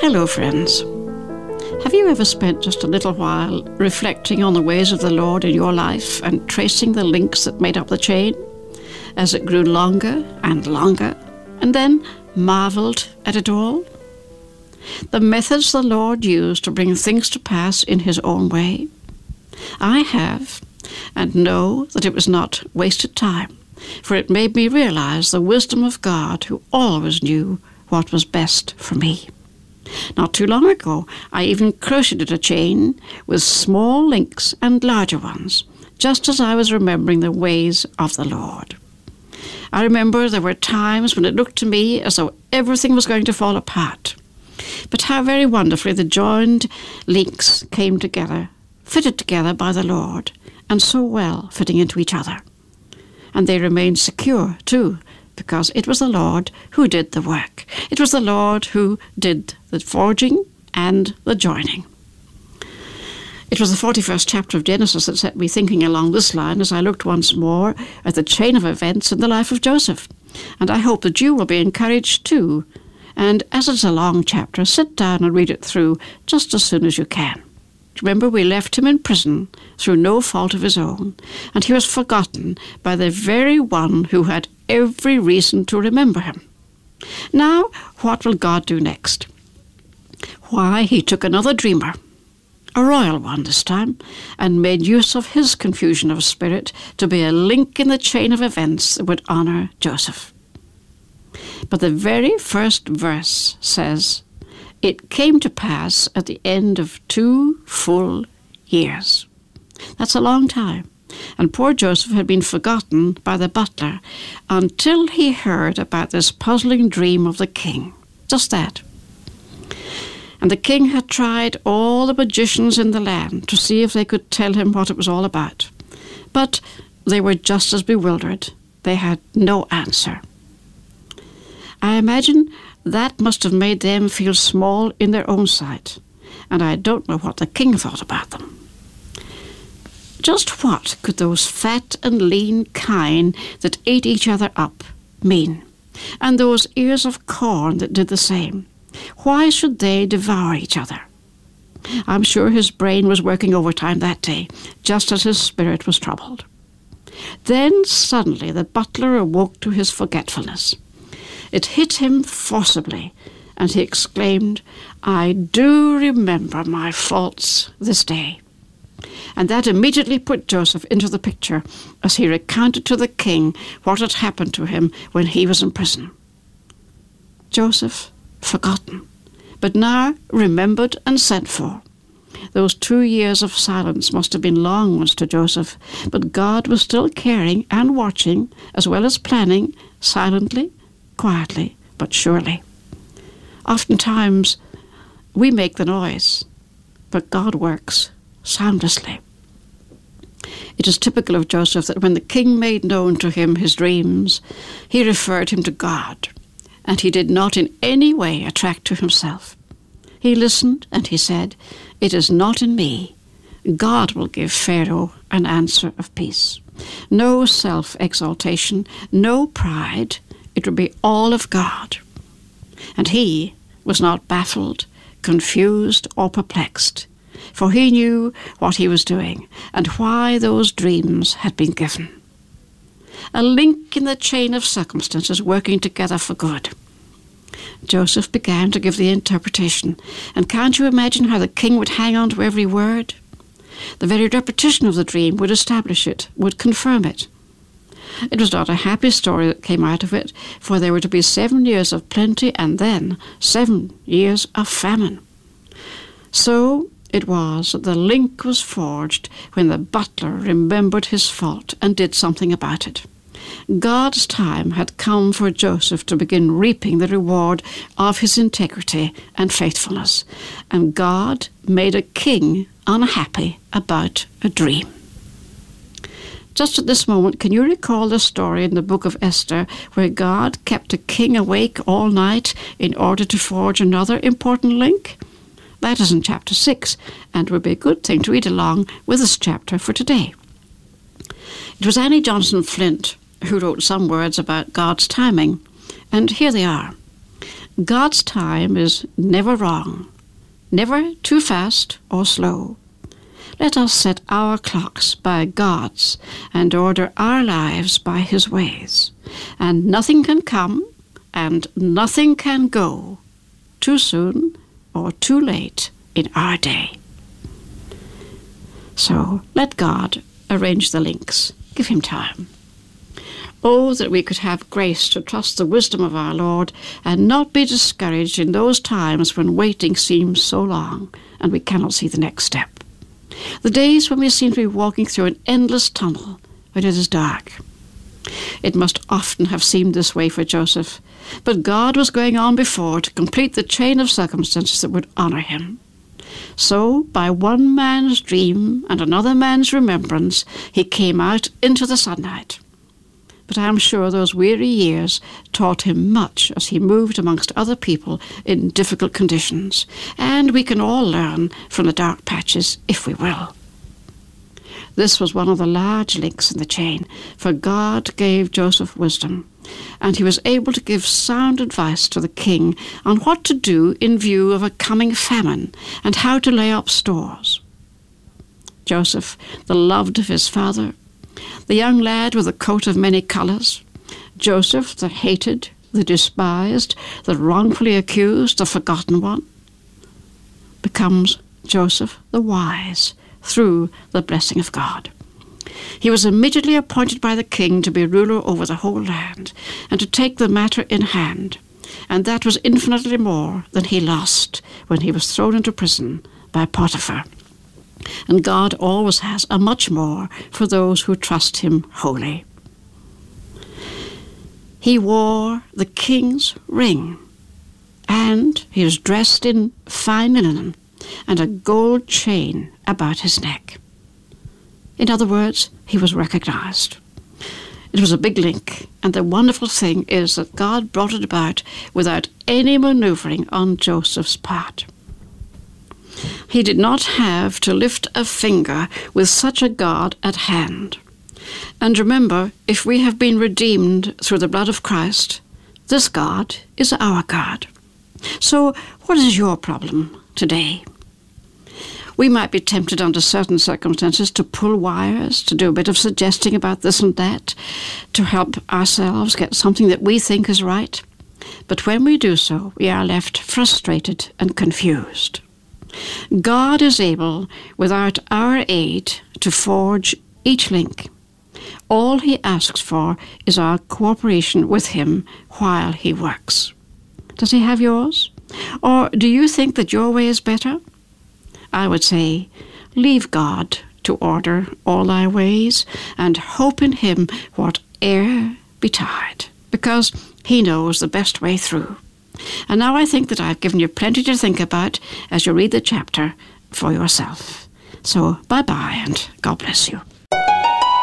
Hello, friends. Have you ever spent just a little while reflecting on the ways of the Lord in your life and tracing the links that made up the chain as it grew longer and longer, and then marveled at it all? The methods the Lord used to bring things to pass in His own way. I have, and know that it was not wasted time, for it made me realize the wisdom of God, who always knew what was best for me. Not too long ago, I even crocheted a chain with small links and larger ones, just as I was remembering the ways of the Lord. I remember there were times when it looked to me as though everything was going to fall apart. But how very wonderfully the joined links came together, fitted together by the Lord, and so well fitting into each other. And they remained secure, too, because it was the Lord who did the work. It was the Lord who did the forging and the joining. It was the 41st chapter of Genesis that set me thinking along this line as I looked once more at the chain of events in the life of Joseph. And I hope that you will be encouraged too. And as it's a long chapter, sit down and read it through just as soon as you can. Remember, we left him in prison through no fault of his own, and he was forgotten by the very one who had every reason to remember him. Now, what will God do next? Why, he took another dreamer, a royal one this time, and made use of his confusion of spirit to be a link in the chain of events that would honour Joseph. But the very first verse says, "It came to pass at the end of 2 full years." That's a long time. And poor Joseph had been forgotten by the butler until he heard about this puzzling dream of the king. Just that. And the king had tried all the magicians in the land to see if they could tell him what it was all about. But they were just as bewildered. They had no answer. I imagine that must have made them feel small in their own sight, and I don't know what the king thought about them. Just what could those fat and lean kine that ate each other up mean? And those ears of corn that did the same? Why should they devour each other? I'm sure his brain was working overtime that day, just as his spirit was troubled. Then suddenly the butler awoke to his forgetfulness. It hit him forcibly, and he exclaimed, "I do remember my faults this day." And that immediately put Joseph into the picture as he recounted to the king what had happened to him when he was in prison. Joseph, forgotten, but now remembered and sent for. Those 2 years of silence must have been long ones to Joseph, but God was still caring and watching, as well as planning, silently, quietly, but surely. Oftentimes, we make the noise, but God works soundlessly. It is typical of Joseph that when the king made known to him his dreams, he referred him to God, and he did not in any way attract to himself. He listened, and he said, "It is not in me. God will give Pharaoh an answer of peace." No self-exaltation, no pride. It would be all of God. And he was not baffled, confused, or perplexed, for he knew what he was doing and why those dreams had been given. A link in the chain of circumstances working together for good. Joseph began to give the interpretation, and can't you imagine how the king would hang on to every word? The very repetition of the dream would establish it, would confirm it. It was not a happy story that came out of it, for there were to be 7 years of plenty and then 7 years of famine. So it was that the link was forged when the butler remembered his fault and did something about it. God's time had come for Joseph to begin reaping the reward of his integrity and faithfulness, and God made a king unhappy about a dream. Just at this moment, can you recall the story in the book of Esther where God kept a king awake all night in order to forge another important link? That is in chapter 6, and would be a good thing to read along with this chapter for today. It was Annie Johnson Flint who wrote some words about God's timing, and here they are. God's time is never wrong, never too fast or slow. Let us set our clocks by God's and order our lives by His ways. And nothing can come and nothing can go too soon or too late in our day. So let God arrange the links. Give Him time. Oh, that we could have grace to trust the wisdom of our Lord and not be discouraged in those times when waiting seems so long and we cannot see the next step. The days when we seem to be walking through an endless tunnel when it is dark. It must often have seemed this way for Joseph, but God was going on before to complete the chain of circumstances that would honor him. So, by one man's dream and another man's remembrance, he came out into the sunlight. But I am sure those weary years taught him much as he moved amongst other people in difficult conditions, and we can all learn from the dark patches if we will. This was one of the large links in the chain, for God gave Joseph wisdom, and he was able to give sound advice to the king on what to do in view of a coming famine and how to lay up stores. Joseph, the loved of his father, the young lad with a coat of many colours, Joseph, the hated, the despised, the wrongfully accused, the forgotten one, becomes Joseph the wise through the blessing of God. He was immediately appointed by the king to be ruler over the whole land and to take the matter in hand, and that was infinitely more than he lost when he was thrown into prison by Potiphar. And God always has a much more for those who trust him wholly. He wore the king's ring, and he was dressed in fine linen and a gold chain about his neck. In other words, he was recognized. It was a big link, and the wonderful thing is that God brought it about without any maneuvering on Joseph's part. He did not have to lift a finger with such a God at hand. And remember, if we have been redeemed through the blood of Christ, this God is our God. So what is your problem today? We might be tempted under certain circumstances to pull wires, to do a bit of suggesting about this and that, to help ourselves get something that we think is right. But when we do so, we are left frustrated and confused. God is able, without our aid, to forge each link. All he asks for is our cooperation with him while he works. Does he have yours? Or do you think that your way is better? I would say, leave God to order all thy ways, and hope in him whate'er betide, because he knows the best way through. And now I think that I've given you plenty to think about as you read the chapter for yourself. So bye-bye, and God bless you.